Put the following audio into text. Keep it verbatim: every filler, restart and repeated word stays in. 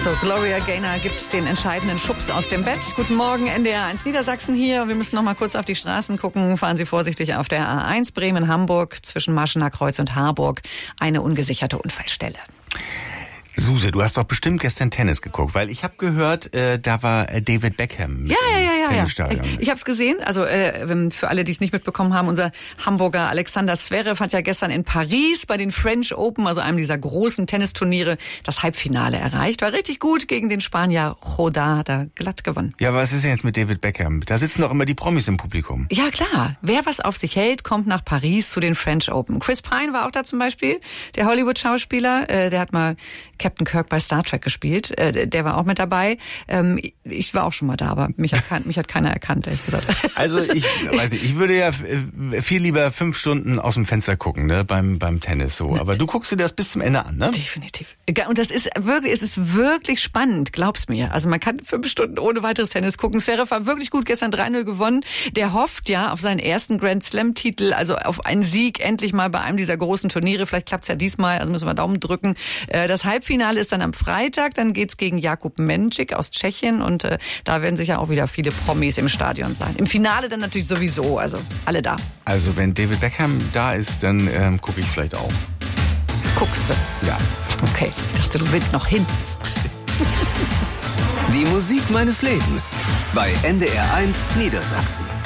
Also Gloria Gaynor gibt den entscheidenden Schubs aus dem Bett. Guten Morgen, N D R eins Niedersachsen hier. Wir müssen noch mal kurz auf die Straßen gucken. Fahren Sie vorsichtig auf der A eins Bremen-Hamburg zwischen Maschener Kreuz und Harburg. Eine ungesicherte Unfallstelle. Suse, du hast doch bestimmt gestern Tennis geguckt, weil ich habe gehört, äh, da war David Beckham ja, ja, ja, ja, Tennisstadion. Ich, ich habe es gesehen, also äh, für alle, die es nicht mitbekommen haben, unser Hamburger Alexander Zverev hat ja gestern in Paris bei den French Open, also einem dieser großen Tennisturniere, das Halbfinale erreicht. War richtig gut gegen den Spanier Rodin, hat er glatt gewonnen. Ja, aber was ist denn jetzt mit David Beckham? Da sitzen doch immer die Promis im Publikum. Ja, klar. Wer was auf sich hält, kommt nach Paris zu den French Open. Chris Pine war auch da zum Beispiel, der Hollywood-Schauspieler, äh, der hat mal Captain Kirk bei Star Trek gespielt. Äh, der war auch mit dabei. Ähm, ich war auch schon mal da, aber mich hat, kein, mich hat keiner erkannt, ehrlich gesagt. Also ich weiß nicht, ich würde ja viel lieber fünf Stunden aus dem Fenster gucken, ne, beim beim Tennis so. Aber du guckst dir das bis zum Ende an, ne? Definitiv. Und das ist wirklich, es ist wirklich spannend, glaub's mir. Also man kann fünf Stunden ohne weiteres Tennis gucken. Zverev war wirklich gut, gestern drei null gewonnen. Der hofft ja auf seinen ersten Grand Slam-Titel, also auf einen Sieg endlich mal bei einem dieser großen Turniere. Vielleicht klappt's ja diesmal, also müssen wir Daumen drücken. Das Halbfinale ist dann am Freitag, dann geht's gegen Jakub Menčík aus Tschechien und äh, da werden sicher auch wieder viele Promis im Stadion sein. Im Finale dann natürlich sowieso, also alle da. Also wenn David Beckham da ist, dann ähm, gucke ich vielleicht auch. Guckst du? Ja. Okay, ich dachte, du willst noch hin. Die Musik meines Lebens bei N D R eins Niedersachsen.